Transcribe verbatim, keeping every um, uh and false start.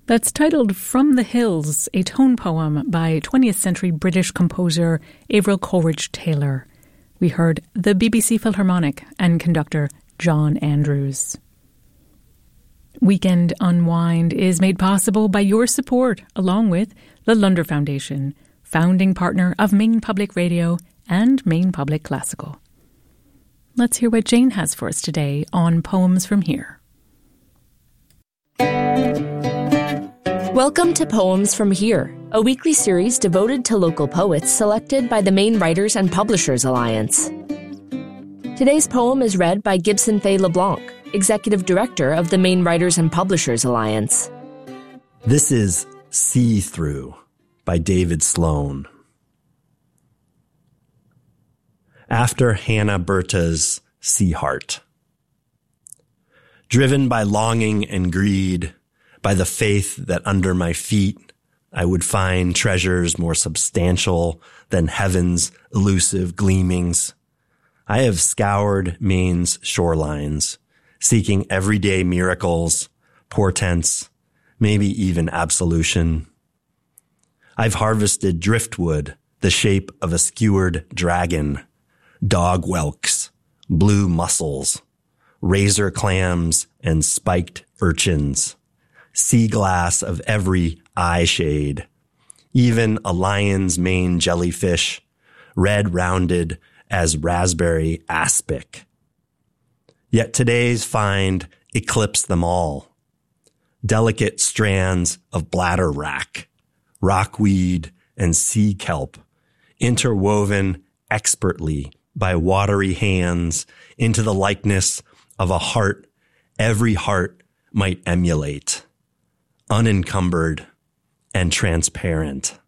That's titled From the Hills, a tone poem by twentieth century British composer Avril Coleridge-Taylor. We heard the B B C Philharmonic and conductor John Andrews. Weekend Unwind is made possible by your support, along with the Lunder Foundation, founding partner of Maine Public Radio and Maine Public Classical. Let's hear what Jane has for us today on Poems from Here. Welcome to Poems from Here, a weekly series devoted to local poets selected by the Maine Writers and Publishers Alliance. Today's poem is read by Gibson Fay LeBlanc, Executive Director of the Maine Writers and Publishers Alliance. This is See Through by David Sloan. After Hannah Berta's Sea Heart. Driven by longing and greed, by the faith that under my feet I would find treasures more substantial than heaven's elusive gleamings, I have scoured Maine's shorelines, seeking everyday miracles, portents, maybe even absolution. I've harvested driftwood, the shape of a skewered dragon, dog whelks, blue mussels, razor clams, and spiked urchins, sea glass of every eye shade, even a lion's mane jellyfish, red rounded as raspberry aspic. Yet today's find eclipsed them all. Delicate strands of bladder wrack, rockweed, and sea kelp, interwoven expertly by watery hands into the likeness of a heart every heart might emulate, unencumbered and transparent.